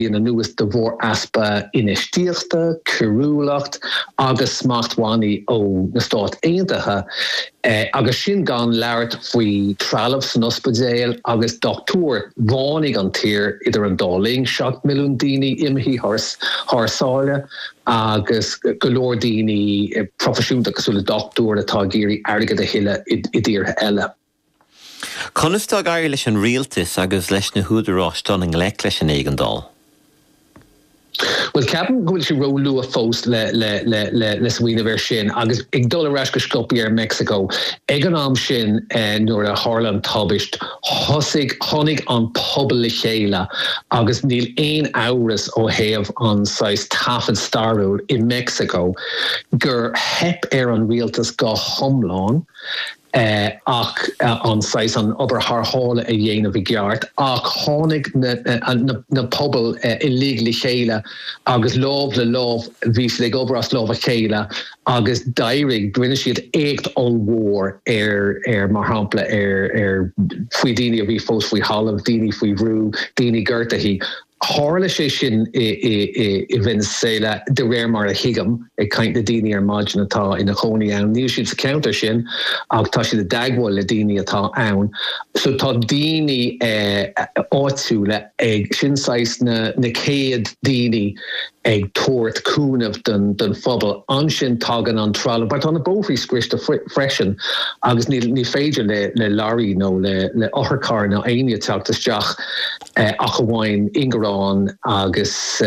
in an nuas de bhór aspa inistíochta, curúlacht, agus smachtwani ó na Stát Aontaithe, agus sin gan leart faoi tralab san ospidéal agus doctúr bhánig an tír idir an dáling 7 milliún daoine imhí thsáile agus golóir daoine profisiúnta cosúla doctúr atá géirí airgad a hiile I dtíortha eile. Conistá gair leis an rialtas agus leis na húdarás don an lec leis an éigandál? Well, Captain gohfuil si róú a fós le swinine ver sin, agus ag dul ras go scopi Mexico. Ag an am sin nuair a Harlem tabist, honig an pobl le chéile, agus níl 1 áras ó héamh an 6 tafod starúil in Mexico, gur hep an rialtas go thomláin, ach an sais an ober haar hále a dhéanamh I gceart ach tháinig na pobl illegally chéile agus lámh le lámh bhís le ober as lámh a chéile agus dairig duine siad écht an mhór mar hampla faoi daoine a bhí fós faoi halamh daoine faoi bhrú daoine gortaí. Hála sé sin I Venezuela de réir mar a hiigam ag caint na daoine ar maidin atá ina chonaí ann. Níl siad sa counter sin ach tá siad a dagháil le daoine atá ann. So tá daoine áitiúla ag sin sais na céad daoine ag tuairt cúnamh den phobal an sin tagan an trala, but an na bófí scrista freisin agus ní féidir le Larry nó le otharcar na aine teachtasteach ach amháin Ingerán agus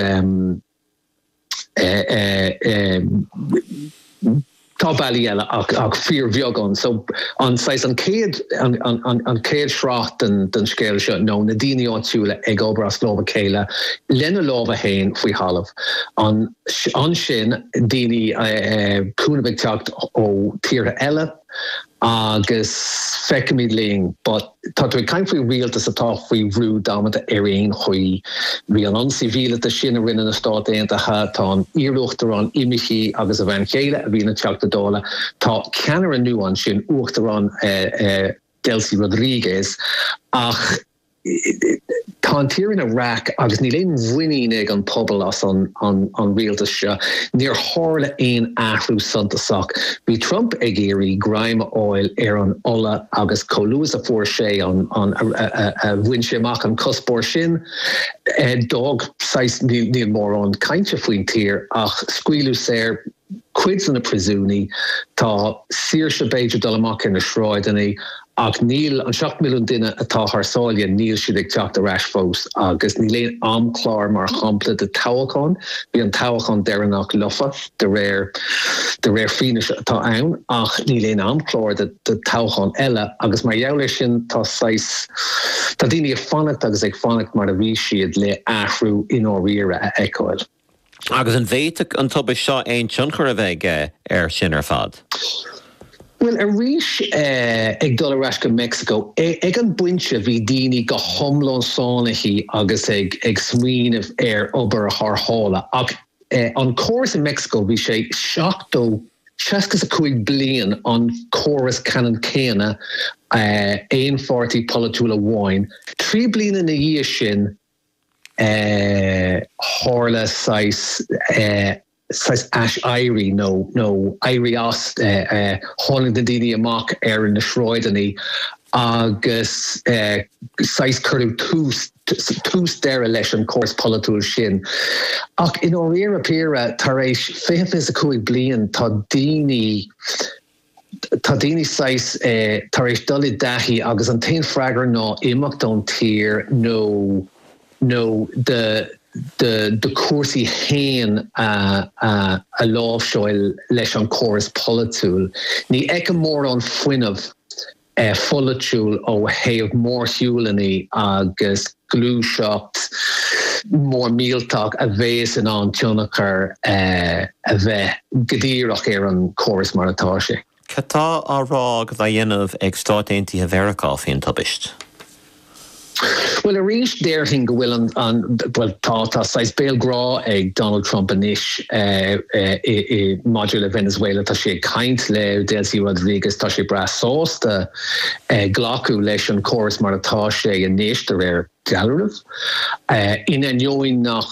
tá bailí eile ach fíor bheagán. So an céad srácht den scéil seo nó na daoine áitiúla ag obair as lámh a chéile lena lámh a hain faoi halamh. An sin daoine cúnamh teacht ó tíortha eile agus feicimid léing, but tá tú caiim faoi rialtas atá faoi bhrú dámata ar aon chuí. Bhí an ansíbhíle sin a rinne na Stát Aontaithe, tá an iarúachtar an imimeí agus a bhain chéile a bhí na teachta dála, tá ceanar an nu an sin uachtar an Delcy Rodriguez ach tá an tírin a rack agus ní léon bhuiine ag an pobl as an rialtas seo níor hála aon athrú suntasach. Bhí Trump ag éirí Grime Oil ar an ola agus colúas a fuair sé an bhuiin sé amach an cuspóir sin dog 6 níl mór an cainte faoin tír ach scuilú séir cuid san na prisúni tá sír se beidir dul amach in na shráidenaí ach níl an 7 milliún duine atá thsáile níl siad ag teacht a rais fós agus ní léon amclár mar champla de tábhachán. Bhí an tábhachán deireanach lofa de réir finis atá ann ach ní léon amclár de tábhachán eile agus mar dheall sin tá daoine a fannacht agus ag fannacht mar a bhí siad le athrú in áíire a eicáil. Agus an bhéiteach an tubis seo aon tionchar a bheith ar sin ar fad? Well, a rís ag dul ras go Mexico, ag an buinte bhí daoine go thomláin sánaí agus ag smaoinemh ar obair th hála. Ach an choras in Mexico bhí sé 65 bliain an choras canan céine 140 polatúla bháin. 3 bliain na dhíos sin hála 6 Ash Irie no Irie as háling de daoine amach ar na shráidenaí agus 6 curú tús deire leis an córas polatúil sin. Ach in áíire péire tar éis 55 bliain tá daoine 6 tar éis dul I daithí agus an tain freagar ná imeacht don tír nó de cuasaí hain a lábhseoil leis an córas polatúil. Ní eice mór an fuinmh folatúil ó héamh mór hiúlaní agus glúiseacht mór míltach a bhés in an tionachar a bheith godíireach ar an córas mar atá sé. Catá á rá go dhéanamh ag Stát Aontaithe Mheiriceá féin tubist? Well, a reach there thing go will on tá sais Béal grá ag Donald Trump inis module Venezuela tá sé kaint le Delcy Rodriguez tá sé bra sósta glacu leis an choras mar atá sé inis de rare Galarh in an join nach